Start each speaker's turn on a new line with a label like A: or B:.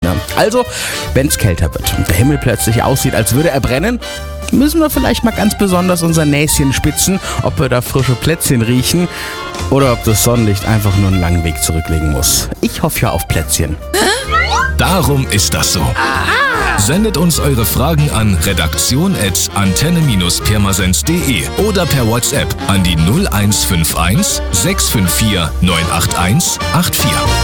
A: Ne? Also, wenn es kälter wird und der Himmel plötzlich aussieht, als würde er brennen, müssen wir vielleicht mal ganz besonders unser Näschen spitzen, ob wir da frische Plätzchen riechen oder ob das Sonnenlicht einfach nur einen langen Weg zurücklegen muss. Ich hoffe ja auf Plätzchen.
B: Darum ist das so. Sendet uns eure Fragen an redaktion@antenne-pirmasens.de oder per WhatsApp an die 0151 654 981 84.